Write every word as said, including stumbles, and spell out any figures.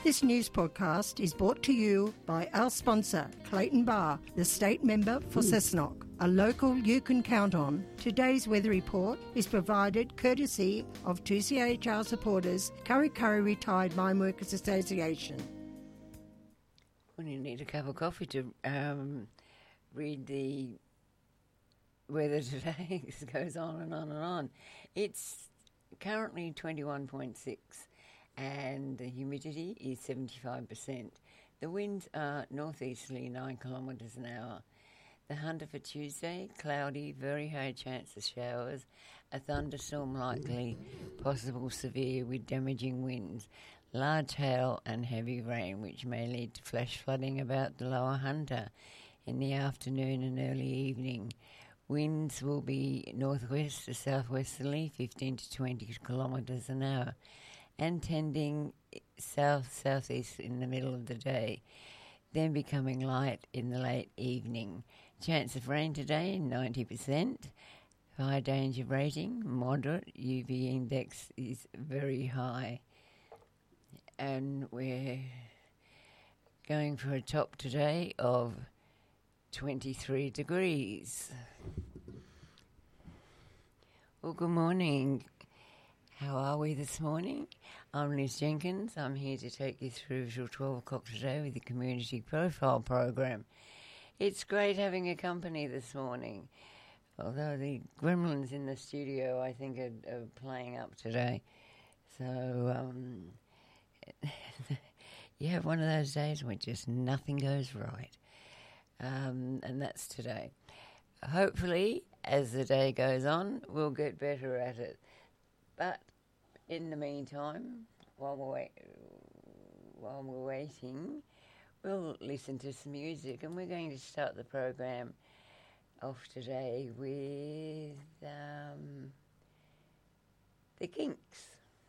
This news podcast is brought to you by our sponsor, Clayton Bar, the state member for Cessnock, a local you can count on. Today's weather report is provided courtesy of two C H R supporters, Kurri Kurri Retired Mine Workers Association. Well, you need a cup of coffee to um, read the weather today. It goes on and on and on. It's currently twenty-one point six. And the humidity is seventy-five percent. The winds are northeasterly nine kilometres an hour. The Hunter for Tuesday, cloudy, very high chance of showers, a thunderstorm likely, possible severe with damaging winds, large hail and heavy rain, which may lead to flash flooding about the lower Hunter in the afternoon and early evening. Winds will be northwest to southwesterly, fifteen to twenty kilometres an hour, and tending south-southeast in the middle of the day, then becoming light in the late evening. Chance of rain today, ninety percent. High danger rating, moderate. U V index is very high. And we're going for a top today of twenty-three degrees. Well, good morning. How are we this morning? I'm Liz Jenkins. I'm here to take you through till twelve o'clock today with the Community Profile Program. It's great having a company this morning, although the gremlins in the studio, I think, are, are playing up today. So um, you have one of those days where just nothing goes right, um, and that's today. Hopefully, as the day goes on, we'll get better at it. But in the meantime, while we're, wait, while we're waiting, we'll listen to some music, and we're going to start the program off today with um, the Kinks.